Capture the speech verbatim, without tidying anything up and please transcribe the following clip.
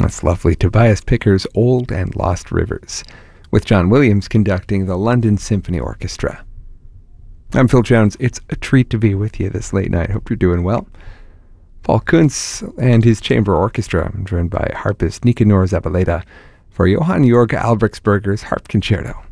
That's lovely. Tobias Picker's Old and Lost Rivers, with John Williams conducting the London Symphony Orchestra. I'm Phil Jones. It's a treat to be with you this late night. Hope you're doing well. Paul Kuntz and his chamber orchestra, joined by harpist Nicanor Zabaleta, for Johann Georg Albrechtsberger's Harp Concerto.